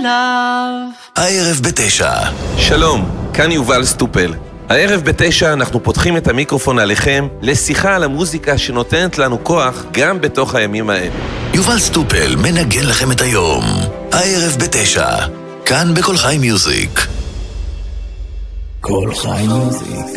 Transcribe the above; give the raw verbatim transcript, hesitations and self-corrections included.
עליו. הערב בתשע. שלום, כאן יובל סטופל. הערב בתשע אנחנו פותחים את המיקרופון עליכם לשיחה על המוזיקה שנותנת לנו כוח גם בתוך הימים האלה. יובל סטופל מנגן לכם את היום. הערב בתשע. כאן בכל חי מיוזיק. כל חי מיוזיק.